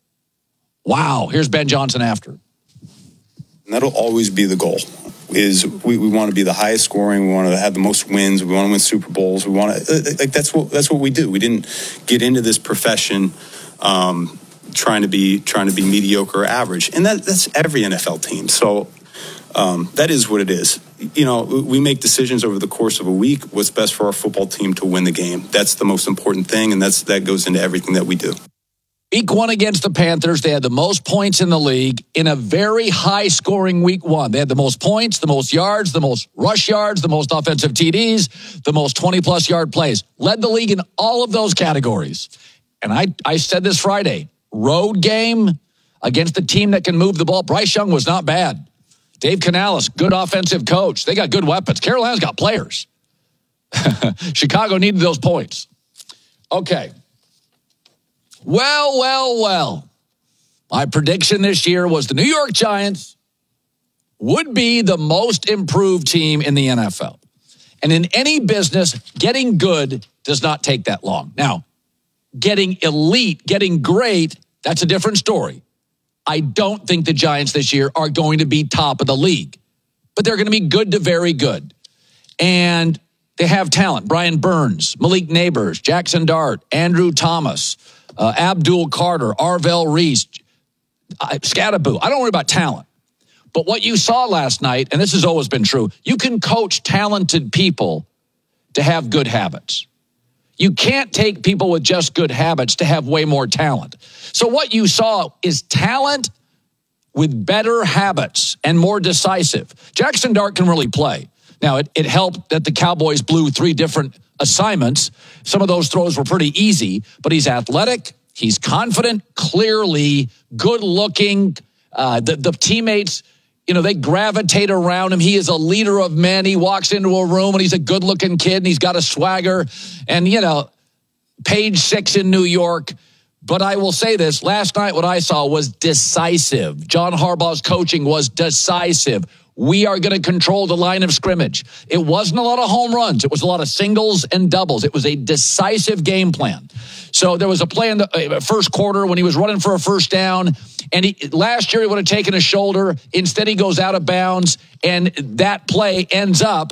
Wow, here's Ben Johnson after. And that'll always be the goal. Is we want to be the highest scoring. We want to have the most wins. We want to win Super Bowls. We want to that's what we do. We didn't get into this profession trying to be mediocre or average, and that's every NFL team. So that is what it is. We make decisions over the course of a week. What's best for our football team to win the game? That's the most important thing, and that goes into everything that we do. Week 1 against the Panthers, they had the most points in the league in a very high-scoring week 1. They had the most points, the most yards, the most rush yards, the most offensive TDs, the most 20-plus yard plays. Led the league in all of those categories. And I said this Friday, road game against the team that can move the ball. Bryce Young was not bad. Dave Canales, good offensive coach. They got good weapons. Carolina's got players. Chicago needed those points. Okay. Well. My prediction this year was the New York Giants would be the most improved team in the NFL. And in any business, getting good does not take that long. Now, getting elite, getting great, that's a different story. I don't think the Giants this year are going to be top of the league, but they're going to be good to very good. And they have talent. Brian Burns, Malik Neighbors, Jackson Dart, Andrew Thomas, Abdul Carter, Arvell Reese, Scattaboo. I don't worry about talent. But what you saw last night, and this has always been true, you can coach talented people to have good habits. You can't take people with just good habits to have way more talent. So what you saw is talent with better habits and more decisive. Jackson Dart can really play. Now, it helped that the Cowboys blew 3 different assignments. Some of those throws were pretty easy, but he's athletic, he's confident, clearly good-looking. The teammates, they gravitate around him. He is a leader of men. He walks into a room and he's a good-looking kid and he's got a swagger. And, page 6 in New York. But I will say this, last night what I saw was decisive. John Harbaugh's coaching was decisive. We are going to control the line of scrimmage. It wasn't a lot of home runs. It was a lot of singles and doubles. It was a decisive game plan. So there was a play in the first quarter when he was running for a first down. And last year he would have taken a shoulder. Instead, he goes out of bounds. And that play ends up,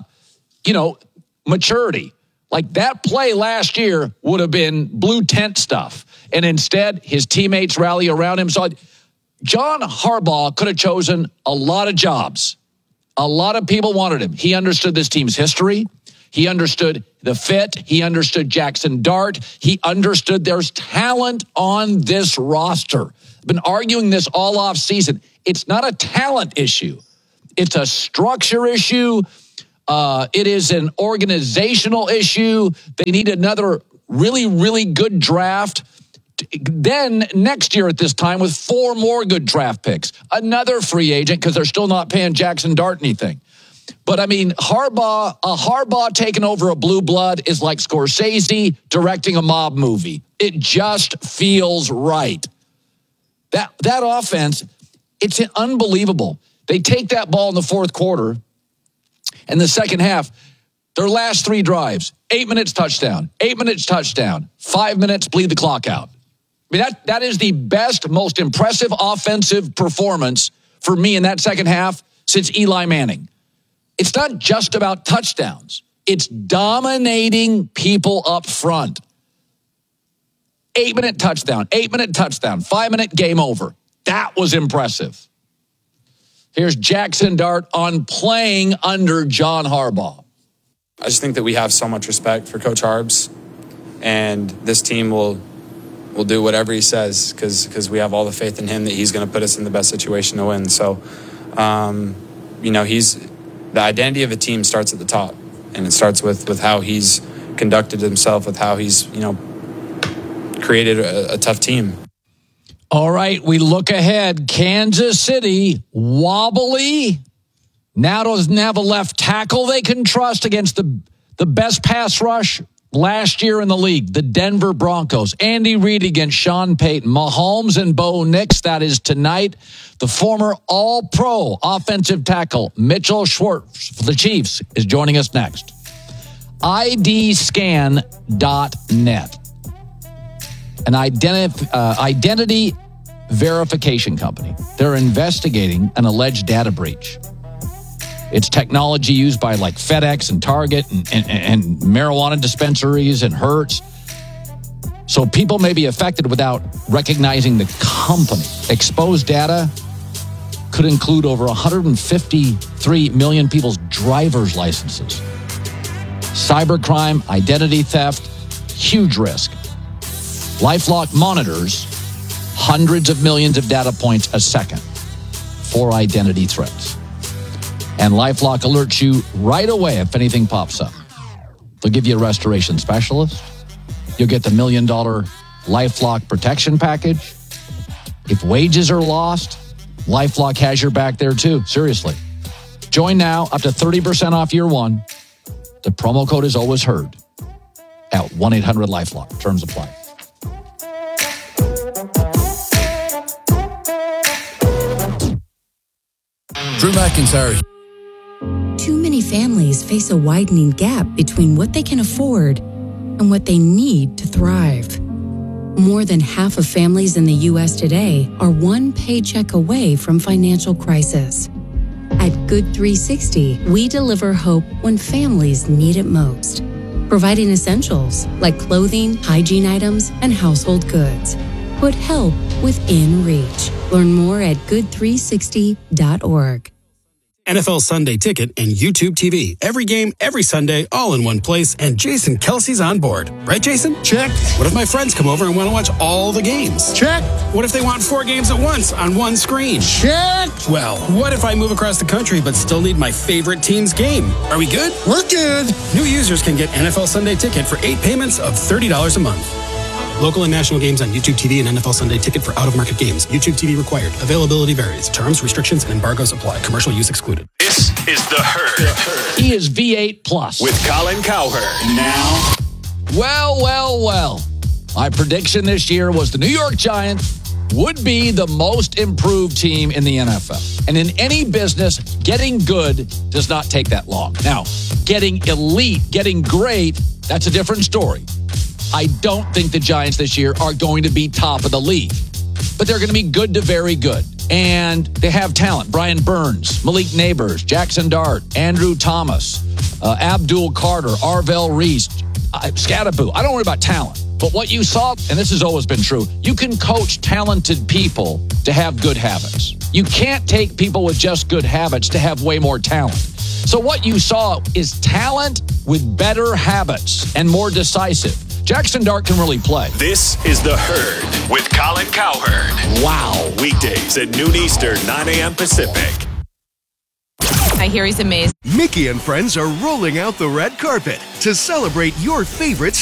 maturity. Like that play last year would have been blue tent stuff. And instead, his teammates rally around him. So John Harbaugh could have chosen a lot of jobs. A lot of people wanted him. He understood this team's history. He understood the fit. He understood Jackson Dart. He understood there's talent on this roster. I've been arguing this all off season. It's not a talent issue. It's a structure issue. It is an organizational issue. They need another really, really good draft. Then next year at this time with 4 more good draft picks, another free agent because they're still not paying Jackson Dart anything. But Harbaugh taking over a blue blood is like Scorsese directing a mob movie. It just feels right. That offense, it's unbelievable. They take that ball in the fourth quarter and the second half, their last 3 drives, 8 minutes touchdown, 8 minutes touchdown, 5 minutes, bleed the clock out. I mean, that is the best, most impressive offensive performance for me in that second half since Eli Manning. It's not just about touchdowns. It's dominating people up front. 8-minute touchdown, 8-minute touchdown, 5-minute game over. That was impressive. Here's Jackson Dart on playing under John Harbaugh. I just think that we have so much respect for Coach Harbs, and this team will do whatever he says because we have all the faith in him that he's going to put us in the best situation to win. So, the identity of a team starts at the top, and it starts with how he's conducted himself, with how he's, created a tough team. All right, we look ahead. Kansas City, wobbly. Now doesn't have a left tackle they can trust against the best pass rush last year in the league, the Denver Broncos. Andy Reid against Sean Payton. Mahomes and Bo Nix, that is tonight. The former All-Pro offensive tackle, Mitchell Schwartz for the Chiefs, is joining us next. IDScan.net, an identity verification company. They're investigating an alleged data breach. It's technology used by like FedEx and Target and marijuana dispensaries and Hertz. So people may be affected without recognizing the company. Exposed data could include over 153 million people's driver's licenses. Cybercrime, identity theft, huge risk. LifeLock monitors hundreds of millions of data points a second for identity threats. And LifeLock alerts you right away if anything pops up. They'll give you a restoration specialist. You'll get the $1 million LifeLock protection package. If wages are lost, LifeLock has your back there too. Seriously. Join now, up to 30% off year one. The promo code is always heard at 1-800-LifeLock. Terms apply. Drew McIntyre. Too many families face a widening gap between what they can afford and what they need to thrive. More than half of families in the U.S. today are one paycheck away from financial crisis. At Good 360, we deliver hope when families need it most, providing essentials like clothing, hygiene items, and household goods. Put help within reach. Learn more at good360.org. NFL Sunday Ticket and YouTube TV. Every game, every Sunday, all in one place, and Jason Kelsey's on board. Right, Jason? Check. What if my friends come over and want to watch all the games? Check. What if they want 4 games at once on one screen? Check. Well, what if I move across the country but still need my favorite team's game? Are we good? We're good. New users can get NFL Sunday Ticket for 8 payments of $30 a month. Local and national games on YouTube TV and NFL Sunday Ticket for out-of-market games. YouTube TV required. Availability varies. Terms, restrictions, and embargoes apply. Commercial use excluded. This is The Herd. He is V8 Plus. With Colin Cowherd. Now. Well. My prediction this year was the New York Giants would be the most improved team in the NFL. And in any business, getting good does not take that long. Now, getting elite, getting great, that's a different story. I don't think the Giants this year are going to be top of the league, but they're going to be good to very good. And they have talent. Brian Burns, Malik Neighbors, Jackson Dart, Andrew Thomas, Abdul Carter, Arvell Reese, Scadaboo. I don't worry about talent. But what you saw, and this has always been true, you can coach talented people to have good habits. You can't take people with just good habits to have way more talent. So what you saw is talent with better habits and more decisive. Jackson Dart can really play. This is The Herd with Colin Cowherd. Wow. Weekdays at noon Eastern, 9 a.m. Pacific. I hear he's amazing. Mickey and friends are rolling out the red carpet to celebrate your favorite